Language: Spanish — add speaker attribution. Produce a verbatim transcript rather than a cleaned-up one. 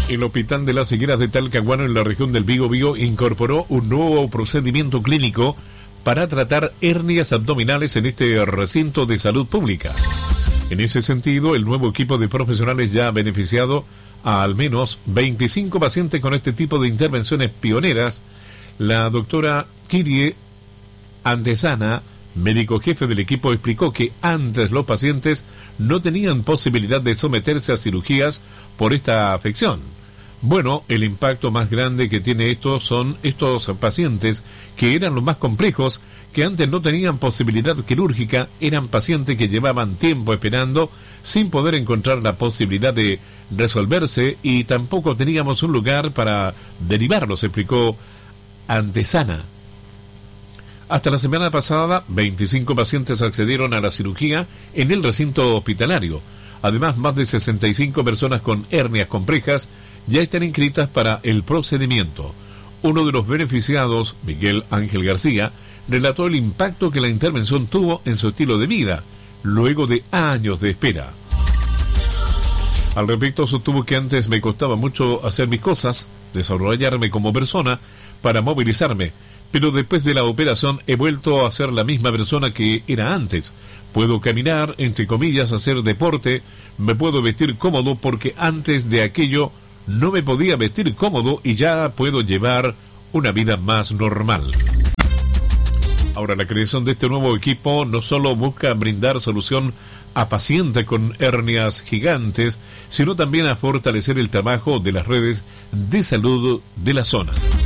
Speaker 1: El Hospital de las Higueras de Talcahuano, en la región del Biobío, incorporó un nuevo procedimiento clínico para tratar hernias abdominales en este recinto de salud pública. En ese sentido, el nuevo equipo de profesionales ya ha beneficiado a al menos veinticinco pacientes con este tipo de intervenciones pioneras. La doctora Kirie Antesana, médico jefe del equipo, explicó que antes los pacientes no tenían posibilidad de someterse a cirugías por esta afección. Bueno, el impacto más grande que tiene esto son estos pacientes que eran los más complejos, que antes no tenían posibilidad quirúrgica, eran pacientes que llevaban tiempo esperando sin poder encontrar la posibilidad de resolverse y tampoco teníamos un lugar para derivarlos, explicó Antesana. Hasta la semana pasada, veinticinco pacientes accedieron a la cirugía en el recinto hospitalario. Además, más de sesenta y cinco personas con hernias complejas ya están inscritas para el procedimiento. Uno de los beneficiados, Miguel Ángel García, relató el impacto que la intervención tuvo en su estilo de vida, luego de años de espera. Al respecto, sostuvo que antes me costaba mucho hacer mis cosas, desarrollarme como persona, para movilizarme, pero después de la operación he vuelto a ser la misma persona que era antes. Puedo caminar, entre comillas, hacer deporte, me puedo vestir cómodo porque antes de aquello no me podía vestir cómodo y ya puedo llevar una vida más normal. Ahora, la creación de este nuevo equipo no solo busca brindar solución a pacientes con hernias gigantes, sino también a fortalecer el trabajo de las redes de salud de la zona.